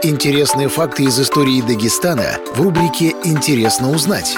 Интересные факты из истории Дагестана в рубрике «Интересно узнать».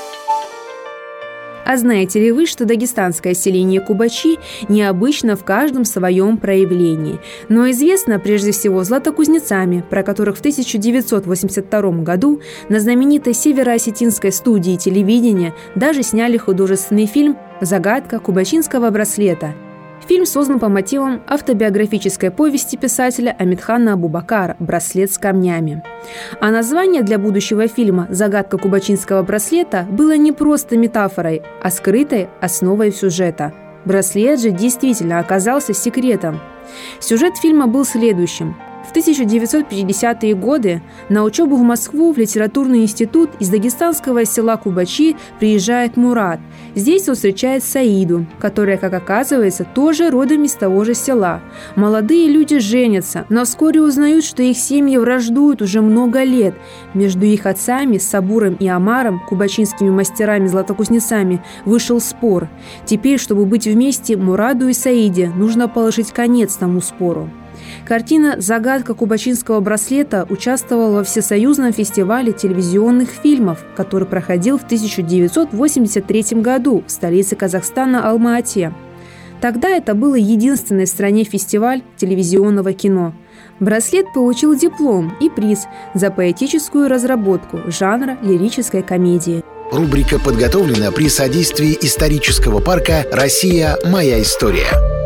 А знаете ли вы, что дагестанское селение Кубачи необычно в каждом своем проявлении, но известно прежде всего златокузнецами, про которых в 1982 году на знаменитой североосетинской студии телевидения даже сняли художественный фильм «Загадка кубачинского браслета». Фильм создан по мотивам автобиографической повести писателя Амитхана Абубакара «Браслет с камнями». А название для будущего фильма «Загадка кубачинского браслета» было не просто метафорой, а скрытой основой сюжета. Браслет же действительно оказался секретом. Сюжет фильма был следующим. В 1950-е годы на учебу в Москву в литературный институт из дагестанского села Кубачи приезжает Мурат. Здесь он встречает Саиду, которая, как оказывается, тоже родом из того же села. Молодые люди женятся, но вскоре узнают, что их семьи враждуют уже много лет. Между их отцами, Сабуром и Амаром, кубачинскими мастерами-златокузнецами, вышел спор. Теперь, чтобы быть вместе, Мураду и Саиде нужно положить конец тому спору. Картина «Загадка кубачинского браслета» участвовала во Всесоюзном фестивале телевизионных фильмов, который проходил в 1983 году в столице Казахстана Алма-Ате. Тогда это был единственный в стране фестиваль телевизионного кино. Браслет получил диплом и приз за поэтическую разработку жанра лирической комедии. Рубрика подготовлена при содействии исторического парка «Россия. Моя история».